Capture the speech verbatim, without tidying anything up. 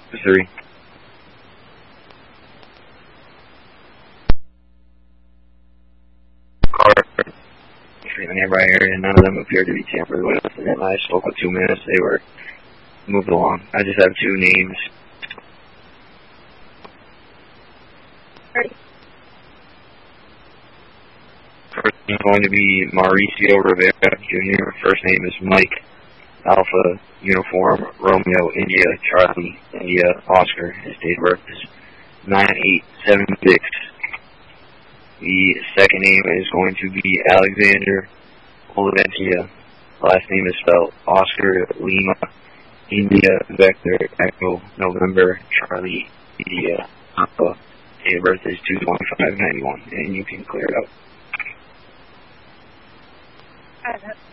Three. Car in the nearby area, none of them appeared to be tampered with. And I spoke with two minutes. They were moved along. I just have two names. First is going to be Mauricio Rivera Junior First name is Mike. Alpha Uniform Romeo India Charlie India Oscar. His date of birth is nine eight seven six. The second name is going to be Alexander Oliventia. Last name is spelled Oscar Lima India Vector Echo November Charlie India Alpha. Date of birth is two twenty-five ninety-one, and you can clear it up.